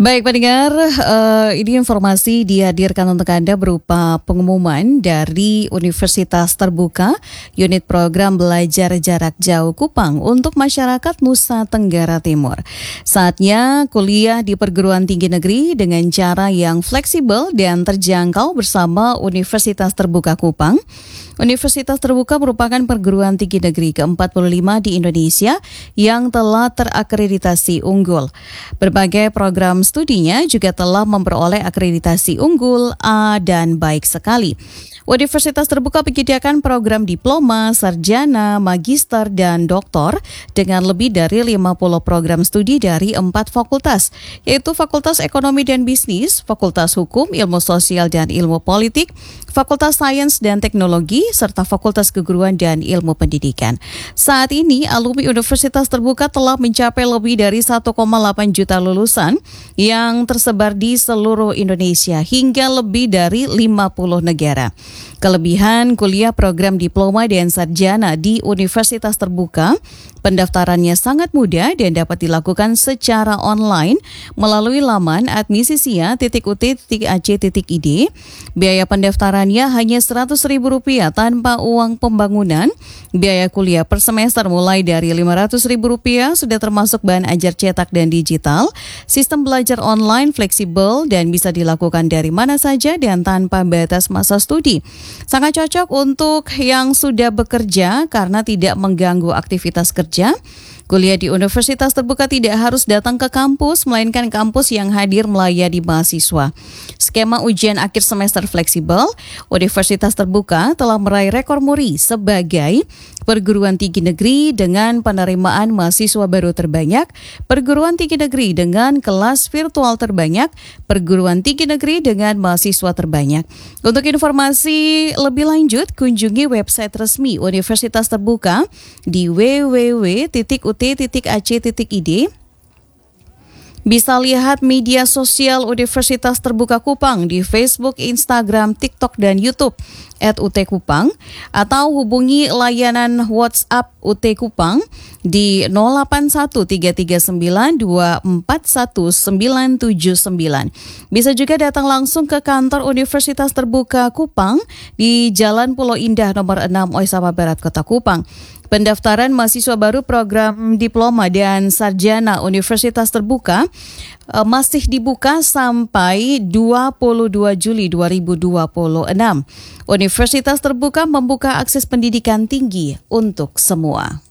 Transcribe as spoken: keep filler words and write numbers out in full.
Baik pendengar, uh, ini informasi dihadirkan untuk Anda berupa pengumuman dari Universitas Terbuka Unit Program Belajar Jarak Jauh Kupang untuk masyarakat Nusa Tenggara Timur. Saatnya kuliah di perguruan tinggi negeri dengan cara yang fleksibel dan terjangkau bersama Universitas Terbuka Kupang. Universitas Terbuka merupakan perguruan tinggi negeri ke empat puluh lima di Indonesia yang telah terakreditasi unggul. Berbagai program studinya juga telah memperoleh akreditasi unggul A dan baik sekali. Universitas Terbuka menyediakan program diploma, sarjana, magister, dan doktor dengan lebih dari lima puluh program studi dari empat fakultas, yaitu Fakultas Ekonomi dan Bisnis, Fakultas Hukum, Ilmu Sosial dan Ilmu Politik, Fakultas Sains dan Teknologi, serta Fakultas Keguruan dan Ilmu Pendidikan. Saat ini, alumni Universitas Terbuka telah mencapai lebih dari satu koma delapan juta lulusan yang tersebar di seluruh Indonesia hingga lebih dari lima puluh negara. Kelebihan kuliah program diploma dan sarjana di Universitas Terbuka, pendaftarannya sangat mudah dan dapat dilakukan secara online melalui laman admisisia titik u t titik a c titik i d. Biaya pendaftarannya hanya seratus ribu rupiah tanpa uang pembangunan. Biaya kuliah per semester mulai dari lima ratus ribu rupiah, sudah termasuk bahan ajar cetak dan digital. Sistem belajar online fleksibel dan bisa dilakukan dari mana saja dan tanpa batas masa studi. Sangat cocok untuk yang sudah bekerja karena tidak mengganggu aktivitas kerja. Kuliah di Universitas Terbuka tidak harus datang ke kampus, melainkan kampus yang hadir melayani mahasiswa. Skema ujian akhir semester fleksibel, Universitas Terbuka telah meraih rekor muri sebagai perguruan tinggi negeri dengan penerimaan mahasiswa baru terbanyak, perguruan tinggi negeri dengan kelas virtual terbanyak, perguruan tinggi negeri dengan mahasiswa terbanyak. Untuk informasi lebih lanjut, kunjungi website resmi Universitas Terbuka di w w w titik u t titik a c titik i d. Bisa lihat media sosial Universitas Terbuka Kupang di Facebook, Instagram, TikTok, dan YouTube at U T Kupang, atau hubungi layanan WhatsApp U T Kupang di nol delapan satu tiga tiga sembilan dua empat satu sembilan tujuh sembilan. Bisa juga datang langsung ke kantor Universitas Terbuka Kupang di Jalan Pulau Indah nomor enam Oisama Barat, Kota Kupang. Pendaftaran mahasiswa baru program diploma dan sarjana Universitas Terbuka uh, masih dibuka sampai dua puluh dua Juli dua ribu dua puluh enam. Universitas Terbuka membuka akses pendidikan tinggi untuk semua.